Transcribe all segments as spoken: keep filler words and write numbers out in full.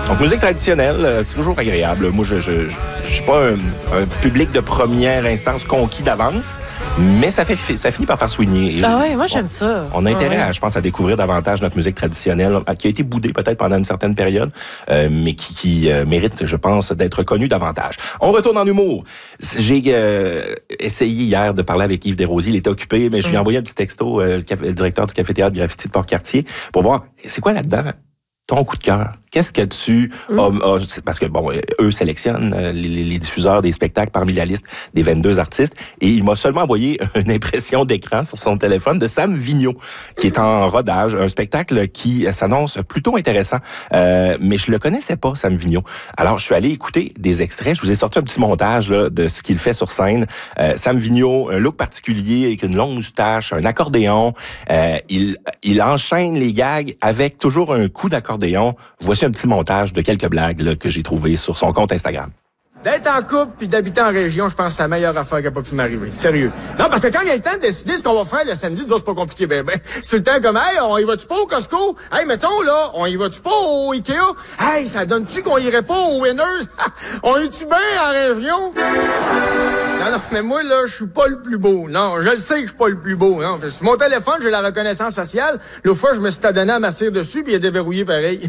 Donc, musique traditionnelle, euh, c'est toujours agréable. Moi, je je, je, je suis pas un, un public de première instance conquis d'avance, mais ça, fait, ça finit par faire soigner. Ah ouais, moi, j'aime ça. On a intérêt, ah ouais. à, je pense, à découvrir davantage notre musique traditionnelle, qui a été boudée peut-être pendant une certaine période, euh, mais qui, qui euh, mérite, je pense, d'être connue davantage. On retourne en humour. J'ai euh, essayé hier de parler avec Yves Desrosiers. Il était occupé, mais je lui ai envoyé un petit texto, euh, le directeur du Café-Théâtre Graffiti de Port-Cartier, pour voir, c'est quoi là-dedans ton coup de cœur? Qu'est-ce que tu... Mm. as, as, parce que, bon, eux sélectionnent les, les diffuseurs des spectacles parmi la liste des vingt-deux artistes, et il m'a seulement envoyé une impression d'écran sur son téléphone de Sam Vigneault, qui est en rodage, un spectacle qui s'annonce plutôt intéressant, euh, mais je le connaissais pas, Sam Vigneault. Alors, je suis allé écouter des extraits, je vous ai sorti un petit montage là, de ce qu'il fait sur scène. Euh, Sam Vigneault, un look particulier, avec une longue moustache, un accordéon, euh, il, il enchaîne les gags avec toujours un coup d'accordéon. Voici un petit montage de quelques blagues là, que j'ai trouvées sur son compte Instagram. D'être en couple puis d'habiter en région, je pense que c'est la meilleure affaire qui n'a pas pu m'arriver. Sérieux. Non, parce que quand il y a le temps de décider ce qu'on va faire le samedi, c'est pas compliqué. Ben, ben, c'est tout le temps comme, hey, on y va-tu pas au Costco? Hey, mettons, là, on y va-tu pas au Ikea? Hey, ça donne-tu qu'on irait pas au Winners? On est-tu bien en région? Non, non, mais moi, là, je suis pas le plus beau. Non, je le sais que je suis pas le plus beau. Non, parce que sur mon téléphone, j'ai la reconnaissance faciale. L'autre fois, je me suis adonné à m'asseoir dessus puis il a déverrouillé pareil.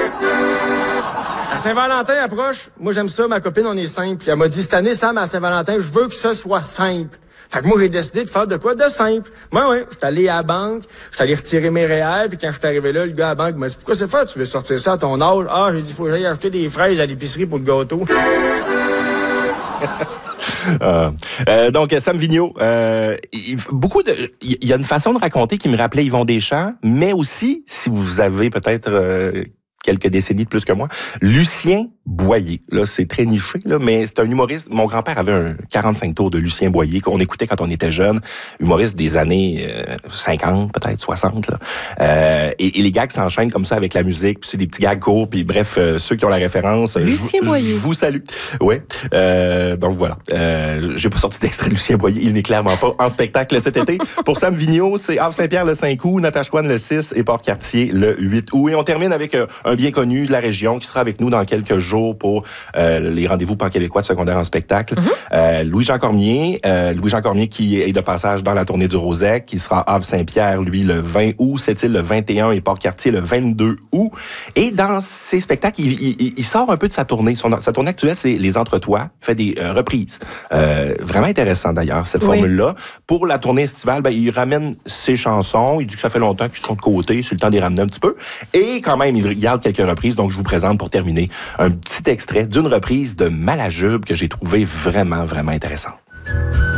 À Saint-Valentin approche, moi j'aime ça, ma copine, on est simple. Puis elle m'a dit, cette année, Sam, à Saint-Valentin, je veux que ça soit simple. Fait que moi, j'ai décidé de faire de quoi? De simple. Moi, ouais, j'étais allé à la banque, j'étais allé retirer mes réels, puis quand je suis arrivé là, le gars à la banque m'a dit, pourquoi c'est fait? Tu veux sortir ça à ton âge? Ah, j'ai dit, faut que j'aille acheter des fraises à l'épicerie pour le gâteau. Euh, euh, donc, Sam Vigneault, euh, il, beaucoup de, il y a une façon de raconter qui me rappelait Yvon Deschamps, mais aussi, si vous avez peut-être... Euh, quelques décennies de plus que moi, Lucien Boyer. Là, c'est très niché, là, mais c'est un humoriste. Mon grand-père avait un quarante-cinq tours de Lucien Boyer qu'on écoutait quand on était jeune, humoriste des années euh, cinquante, peut-être soixante. Là. Euh, et, et les gags s'enchaînent comme ça avec la musique, puis c'est des petits gags courts, puis bref, euh, ceux qui ont la référence, Lucien je, Boyer. Je vous salue. Ouais. Euh, donc voilà. Euh, j'ai pas sorti d'extrait de Lucien Boyer. Il n'est clairement pas en spectacle cet été. Pour Sam Vigneault, c'est Havre-Saint-Pierre le cinq août, Natashquan le six et Port-Cartier le huit août. Et on termine avec euh, un bien connu de la région qui sera avec nous dans quelques jours pour euh, les rendez-vous pan-québécois de secondaire en spectacle. Mm-hmm. Euh, Louis-Jean Cormier, euh, Louis-Jean Cormier qui est de passage dans la tournée du Rosec, qui sera à Havre-Saint-Pierre, lui, le vingt août, Sept-Îles le vingt et un et Port-Cartier le vingt-deux août. Et dans ces spectacles, il, il, il sort un peu de sa tournée. Son, sa tournée actuelle, c'est Les Entretoits. Il fait des euh, reprises. Euh, vraiment intéressant d'ailleurs, cette oui. formule-là. Pour la tournée estivale, ben, il ramène ses chansons. Il dit que ça fait longtemps qu'ils sont de côté. C'est le temps de les ramener un petit peu. Et quand même, il garde quelques reprises. Donc, je vous présente pour terminer un petit extrait d'une reprise de Malajube que j'ai trouvé vraiment, vraiment intéressant.